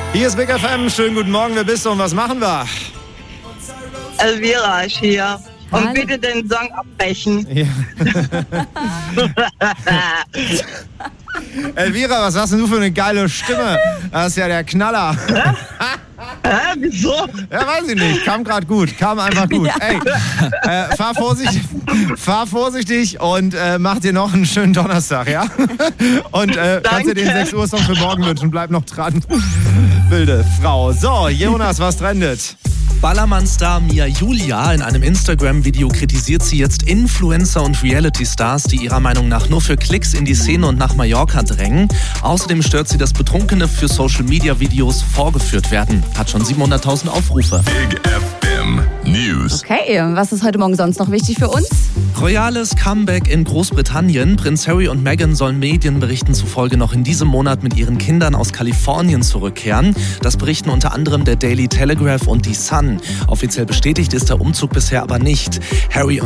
Hier ist Big FM, schönen guten Morgen, wer bist du und was machen wir? Elvira ist hier. Und Hallo. bitte den Song abbrechen. Ja. Elvira, was hast denn du für eine geile Stimme? Das ist ja der Knaller. Wieso? Ja, weiß ich nicht. Kam gerade gut. Kam einfach gut. Ja. Ey, fahr vorsichtig und mach dir noch einen schönen Donnerstag, ja? Und kannst dir den 6 Uhr Song für morgen wünschen. Bleib noch dran. Wilde Frau. So, Jonas, was trendet? Ballermann-Star Mia Julia. In einem Instagram-Video kritisiert sie jetzt Influencer und Reality-Stars, die ihrer Meinung nach nur für Klicks in die Szene und nach Mallorca drängen. Außerdem stört sie, dass Betrunkene für Social-Media-Videos vorgeführt werden. Hat schon 700.000 Aufrufe. Big FM News. Okay, was ist heute Morgen sonst noch wichtig für uns? Royales Comeback in Großbritannien. Prinz Harry und Meghan sollen Medienberichten zufolge noch in diesem Monat mit ihren Kindern aus Kalifornien zurückkehren. Das berichten unter anderem der Daily Telegraph und die Sun. Offiziell bestätigt ist der Umzug bisher aber nicht. Harry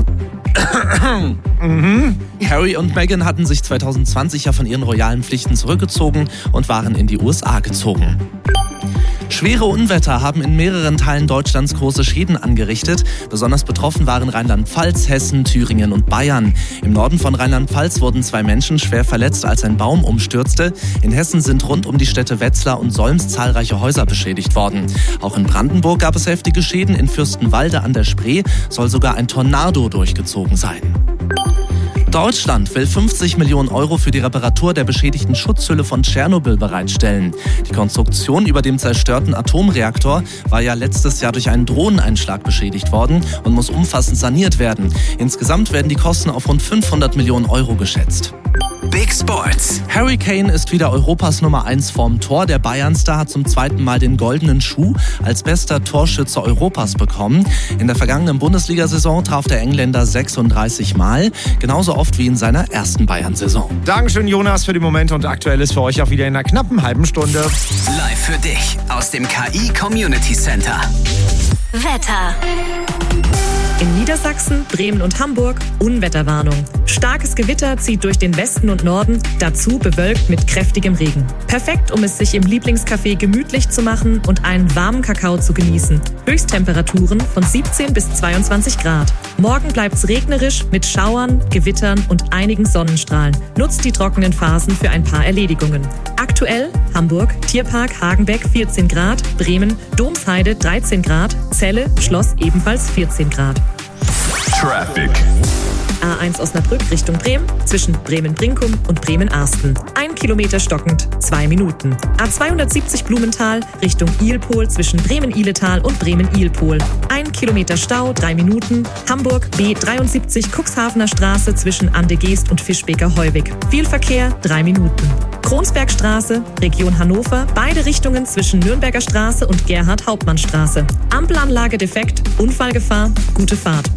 und Meghan hatten sich 2020 ja von ihren royalen Pflichten zurückgezogen und waren in die USA gezogen. Schwere Unwetter haben in mehreren Teilen Deutschlands große Schäden angerichtet. Besonders betroffen waren Rheinland-Pfalz, Hessen, Thüringen und Bayern. Im Norden von Rheinland-Pfalz wurden 2 Menschen schwer verletzt, als ein Baum umstürzte. In Hessen sind rund um die Städte Wetzlar und Solms zahlreiche Häuser beschädigt worden. Auch in Brandenburg gab es heftige Schäden. In Fürstenwalde an der Spree soll sogar ein Tornado durchgezogen sein. Deutschland will 50 Millionen Euro für die Reparatur der beschädigten Schutzhülle von Tschernobyl bereitstellen. Die Konstruktion über dem zerstörten Atomreaktor war ja letztes Jahr durch einen Drohneneinschlag beschädigt worden und muss umfassend saniert werden. Insgesamt werden die Kosten auf rund 500 Millionen Euro geschätzt. Big Sports. Harry Kane ist wieder Europas Nummer 1 vorm Tor. Der Bayern-Star hat zum 2. Mal den goldenen Schuh als bester Torschütze Europas bekommen. In der vergangenen Bundesliga-Saison traf der Engländer 36 Mal, genauso oft wie in seiner ersten Bayern-Saison. Dankeschön, Jonas, für die Momente und aktuell ist für euch auch wieder in einer knappen halben Stunde. Live für dich aus dem KI Community Center. Wetter. In Niedersachsen, Bremen und Hamburg Unwetterwarnung. Starkes Gewitter zieht durch den Westen und Norden, dazu bewölkt mit kräftigem Regen. Perfekt, um es sich im Lieblingscafé gemütlich zu machen und einen warmen Kakao zu genießen. Höchsttemperaturen von 17 bis 22 Grad. Morgen bleibt's regnerisch mit Schauern, Gewittern und einigen Sonnenstrahlen. Nutzt die trockenen Phasen für ein paar Erledigungen. Aktuell Hamburg, Tierpark Hagenbeck 14 Grad, Bremen, Domsheide 13 Grad, Celle, Schloss ebenfalls 14 Grad. Traffic. A1 Osnabrück Richtung Bremen, zwischen Bremen-Brinkum und Bremen-Arsten. 1 Kilometer stockend, 2 Minuten. A270 Blumenthal Richtung Ilpol, zwischen Bremen-Ihletal und Bremen-Ilpol. 1 Kilometer Stau, 3 Minuten. Hamburg B73 Cuxhavener Straße zwischen Andegeest und Fischbeker-Heuwig. Viel Verkehr, 3 Minuten. Kronsbergstraße, Region Hannover, beide Richtungen zwischen Nürnberger Straße und Gerhard-Hauptmann-Straße. Ampelanlage defekt, Unfallgefahr, gute Fahrt.